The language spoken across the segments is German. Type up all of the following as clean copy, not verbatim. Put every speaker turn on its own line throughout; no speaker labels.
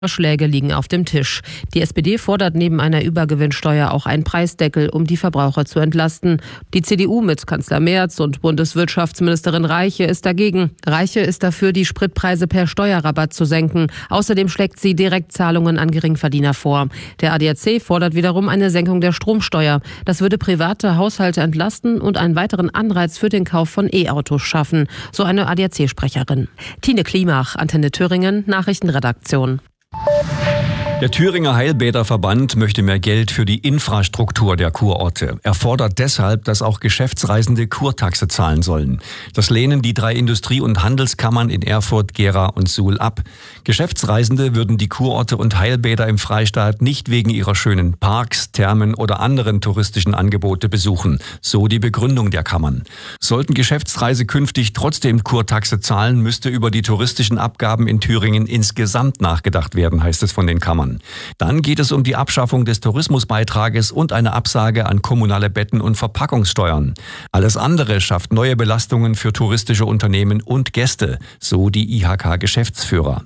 Vorschläge liegen auf dem Tisch. Die SPD fordert neben einer Übergewinnsteuer auch einen Preisdeckel, um die Verbraucher zu entlasten. Die CDU mit Kanzler Merz und Bundeswirtschaftsministerin Reiche ist dagegen. Reiche ist dafür, die Spritpreise per Steuerrabatt zu senken. Außerdem schlägt sie Direktzahlungen an Geringverdiener vor. Der ADAC fordert wiederum eine Senkung der Stromsteuer. Das würde private Haushalte entlasten und einen weiteren Anreiz für den Kauf von E-Autos schaffen, so eine ADAC-Sprecherin. Tine Klimach, Antenne Thüringen, Nachrichtenredaktion.
Der Thüringer Heilbäderverband möchte mehr Geld für die Infrastruktur der Kurorte. Er fordert deshalb, dass auch Geschäftsreisende Kurtaxe zahlen sollen. Das lehnen die 3 Industrie- und Handelskammern in Erfurt, Gera und Suhl ab. Geschäftsreisende würden die Kurorte und Heilbäder im Freistaat nicht wegen ihrer schönen Parks, Thermen oder anderen touristischen Angebote besuchen. So die Begründung der Kammern. Sollten Geschäftsreise künftig trotzdem Kurtaxe zahlen, müsste über die touristischen Abgaben in Thüringen insgesamt nachgedacht werden, heißt es von den Kammern. Dann geht es um die Abschaffung des Tourismusbeitrages und eine Absage an kommunale Betten- und Verpackungssteuern. Alles andere schafft neue Belastungen für touristische Unternehmen und Gäste, so die IHK-Geschäftsführer.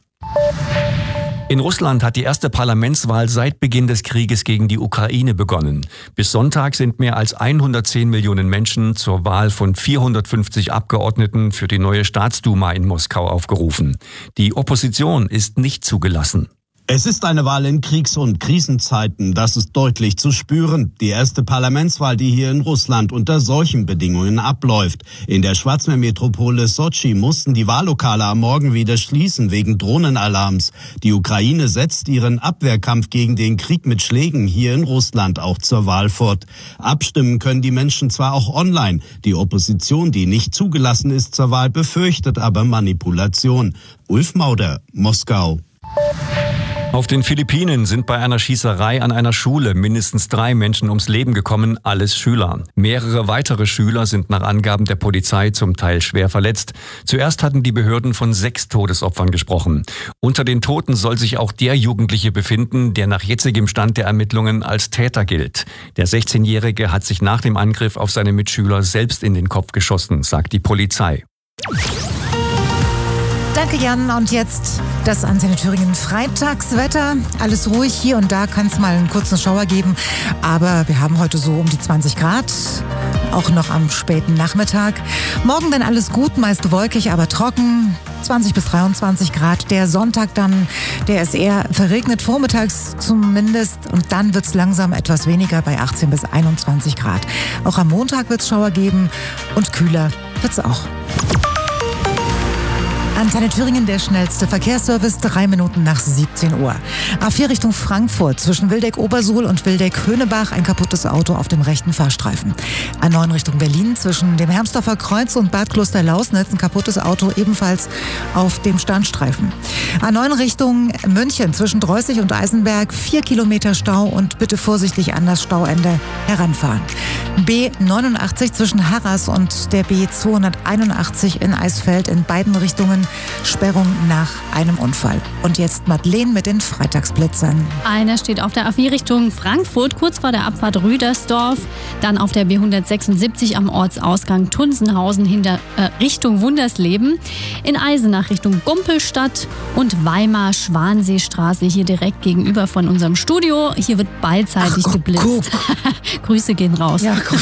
In Russland hat die erste Parlamentswahl seit Beginn des Krieges gegen die Ukraine begonnen. Bis Sonntag sind mehr als 110 Millionen Menschen zur Wahl von 450 Abgeordneten für die neue Staatsduma in Moskau aufgerufen. Die Opposition ist nicht zugelassen.
Es ist eine Wahl in Kriegs- und Krisenzeiten, das ist deutlich zu spüren. Die erste Parlamentswahl, die hier in Russland unter solchen Bedingungen abläuft. In der Schwarzmeermetropole Sotschi mussten die Wahllokale am Morgen wieder schließen wegen Drohnenalarms. Die Ukraine setzt ihren Abwehrkampf gegen den Krieg mit Schlägen hier in Russland auch zur Wahl fort. Abstimmen können die Menschen zwar auch online. Die Opposition, die nicht zugelassen ist zur Wahl, befürchtet aber Manipulation. Ulf Mauder, Moskau.
Auf den Philippinen sind bei einer Schießerei an einer Schule mindestens 3 Menschen ums Leben gekommen, alles Schüler. Mehrere weitere Schüler sind nach Angaben der Polizei zum Teil schwer verletzt. Zuerst hatten die Behörden von 6 Todesopfern gesprochen. Unter den Toten soll sich auch der Jugendliche befinden, der nach jetzigem Stand der Ermittlungen als Täter gilt. Der 16-Jährige hat sich nach dem Angriff auf seine Mitschüler selbst in den Kopf geschossen, sagt die Polizei.
Danke, Jan. Und jetzt das Antenne Thüringen Freitagswetter. Alles ruhig, hier und da kann es mal einen kurzen Schauer geben. Aber wir haben heute so um die 20 Grad, auch noch am späten Nachmittag. Morgen dann alles gut, meist wolkig, aber trocken. 20 bis 23 Grad. Der Sonntag dann, der ist eher verregnet, vormittags zumindest. Und dann wird es langsam etwas weniger bei 18 bis 21 Grad. Auch am Montag wird es Schauer geben und kühler wird es auch. Antenne Thüringen, der schnellste Verkehrsservice, 3 Minuten nach 17 Uhr. A4 Richtung Frankfurt, zwischen Wildeck-Obersuhl und Wildeck-Höhnebach, ein kaputtes Auto auf dem rechten Fahrstreifen. A9 Richtung Berlin, zwischen dem Hermsdorfer Kreuz und Bad Klosterlausnitz, ein kaputtes Auto ebenfalls auf dem Standstreifen. A9 Richtung München, zwischen Dreußig und Eisenberg, 4 Kilometer Stau und bitte vorsichtig an das Stauende heranfahren. B89 zwischen Harras und der B281 in Eisfeld, in beiden Richtungen Sperrung nach einem Unfall. Und jetzt Madeleine mit den Freitagsblitzern.
Einer steht auf der A4 Richtung Frankfurt, kurz vor der Abfahrt Rüdersdorf. Dann auf der B176 am Ortsausgang Tunsenhausen Richtung Wundersleben. In Eisenach Richtung Gumpelstadt und Weimar-Schwanseestraße hier direkt gegenüber von unserem Studio. Hier wird beidseitig geblitzt. Grüße gehen raus.
Ja, gut.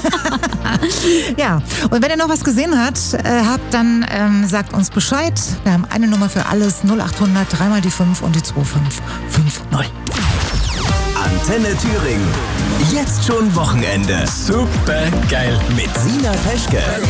Ja, und wenn ihr noch was gesehen habt, dann sagt uns Bescheid. Wir haben eine Nummer für alles, 0800 3 mal die 5 und die 2550.
Antenne Thüringen. Jetzt schon Wochenende.
Super geil.
Mit Sina Peschke.